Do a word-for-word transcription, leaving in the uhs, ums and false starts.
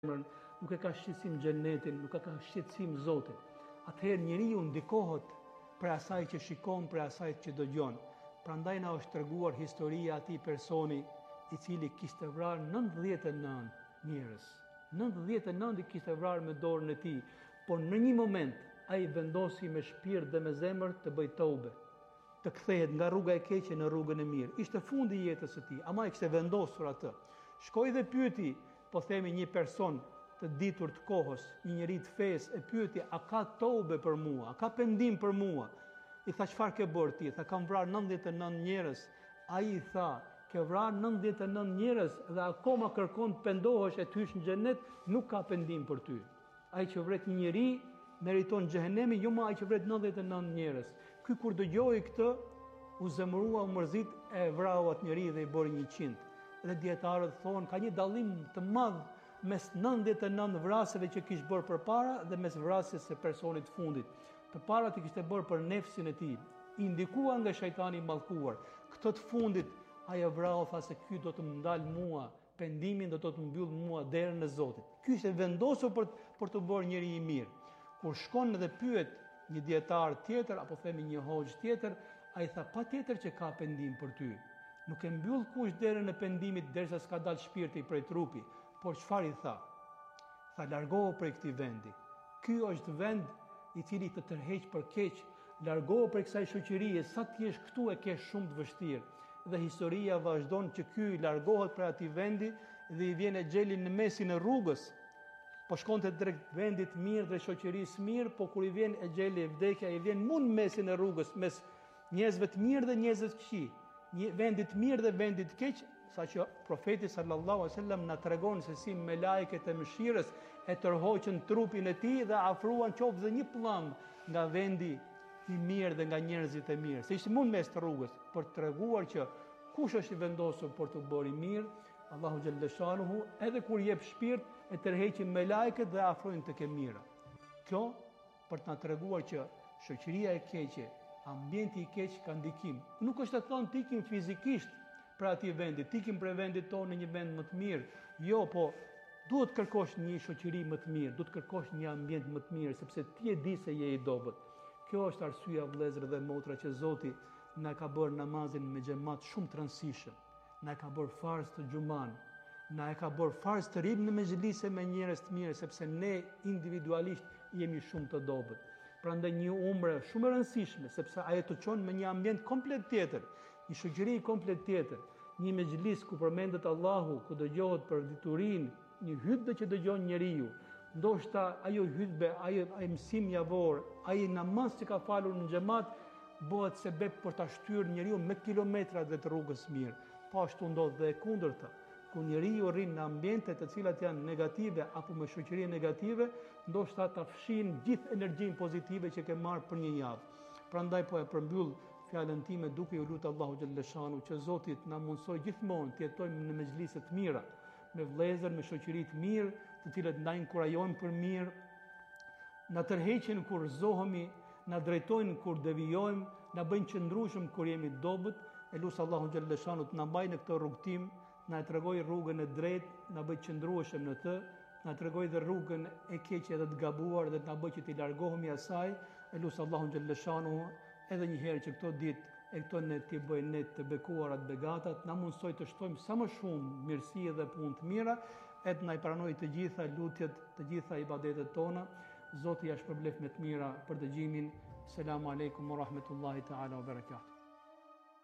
nuk e ka shqetësim xhenetin, nuk e ka shqetësim Zotin. Atëherë njeriu ndikohet për asaj që shikon, për asaj që dëgjon. Prandaj na është treguar historia e atij personi i cili kishte vrarë nëntëdhjetë e nëntë njerëz. nëntëdhjetë e nëntë i kishte vrarë me dorën e tij, por në një moment ai vendosi me shpirt dhe me zemër të bëj tobe, të kthehet nga rruga e keqe në rrugën e mirë. Ishte fundi i jetës së tij, ama ai kishte vendosur atë. Shkoi dhe pyeti, po themi një person të ditur të kohës, një njeri të fesë, e pyeti, a ka tobe për mua, a ka pendim për mua? I tha, çfarë ke bërë ti? Tha, kam vrarë nëntëdhjetë e nëntë njerëz. Ai i tha, ke vrarë nëntëdhjetë e nëntë njerëz dhe akoma kërkon të pendohesh e të hysh në xhenet, nuk ka pendim për ty. Ai që vret një njeri meriton xhehenemin, jo më ai që vret nëntëdhjetë e nëntë njerëz. Ky kur dëgjoi këtë, u zemërua, u mërzit, e vrau atë njeri dhe i bëri njëqind. Dhe dietarët thonë, ka një dallim të madh mes nëntëdhjetë e nëntë vrasjeve që kishte bërë përpara dhe mes vrasjes së personit të fundit. Përpara ti kishte bërë për nefsin e tij, i ndikuar nga shejtani i mallkuar. Këtë të fundit ai e vrau, tha se ky do të më ndal mua pendimin, do të të mbyll mua derën e Zotit. Ky ishte vendosur për për të bërë njëri i mirë. Kur shkon dhe pyet një dietar tjetër apo themi një hoxh tjetër, ai tha patjetër që ka pendim për ty. Nuk e mbyll kush derën e pendimit derisa s'ka dalë shpirti prej trupi, por çfarë i tha? Tha, largohu prej këtij vendi. Ky është vend i cili të tërheq për keq, largohu prej kësaj shoqërie, sa ti je këtu e ke shumë të vështirë. Dhe historia vazhdon që ky largohet prej atij vendi dhe i vjen Exheli në mesin e rrugës. Po shkonte drejt vendit mirë dhe shoqërisë mirë, po kur i vjen Exheli, vdekja i vjen mund në mesin e rrugës mes njerëzve të mirë dhe njerëzve të këqij. Një vendit mirë dhe vendit keq, saqë profeti sallallahu alaihi wasallam na tregon se si me lajket e mëshirës e tërhoqën trupin e tij dhe afruan qoftë dhe një pllëng nga vendi i mirë dhe nga njerëzit e mirë. Se ishte mund mes të rrugës për të treguar që kush është i vendosur për të bërë mirë, Allahu xhalla shanuhu, edhe kur jep shpirt e tërheqin me lajket dhe afrojnë tek e mira. Kjo për të na treguar që shoqëria e keqe, ambienti i keq ka ndikim. Nuk është të thonë të ikim fizikisht për atij vendi, të ikim për vendin tonë në një vend më të mirë. Jo, po duhet kërkosh një shoqëri më të mirë, duhet kërkosh një ambient më të mirë, sepse ti e di se je i dobët. Kjo është arsyeja, vëllezër dhe motra, që Zoti na ka bërë namazin me xhamat shumë të rëndësishëm. Na ka bërë farz të xhuman, na e ka bërë farz të rrim në mezhlise me njerëz të mirë, sepse ne individualisht jemi shumë të dobët. Prandaj një umre shumë e rëndësishme, sepse ajo të çon me një ambient komplet tjetër, një shoqëri komplet tjetër, një mezhlis ku përmendet Allahu, ku dëgjohet për diturinë, një hutbë që dëgjon njeriu. Ndoshta ajo hutbë, ajo ai mësim javor, ai namaz që ka falur në xhamat bëhet sebeb për ta shtyrë njeriu me kilometra dhe të rrugës mirë. Po ashtu ndodh dhe e kundërta. Ku njeriu rrin në ambiente të cilat janë negative apo me shoqëri negative, ndoshta ta fshin gjithë energjinë pozitive që ke marrë për një javë. Prandaj po e përmbyll fjalën time duke u lutur Allahu xhalla shanu që Zoti na mundsoj gjithmonë të jetojmë në mezhlise të mira, me vëllezër, me shoqëri të mirë, të cilët na inkurajojnë për mirë, na tërheqin kur zohemi, na drejtojnë kur devijojmë, na bëjnë qëndrueshëm kur jemi dobët. E lut Allahu xhalla shanu të na mbajë në këtë rrugtim, na e tregoj rrugën e drejtë, na bëj qëndrueshëm në të, na tregoj dhe rrugën e keqe dhe të gabuar dhe të na bëj që të largohemi asaj. E lut Allahu xhalla shanu edhe një herë që këto ditë e këto ne të bëjnë ne të bekuarat begatat, na mundsoj të shtojmë sa më shumë mirësi dhe punë të mira, e të na i pranoj të gjitha lutjet, të gjitha ibadetet tona. Zoti ja shpërblef me të mira për dëgjimin. Selamu alejkum wa rahmetullahi taala wa barakatuh.